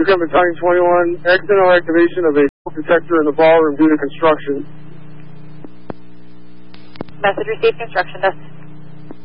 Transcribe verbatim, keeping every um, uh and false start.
Become Battalion twenty-one, accidental activation of a detector in the ballroom due to construction. Message received, construction. That's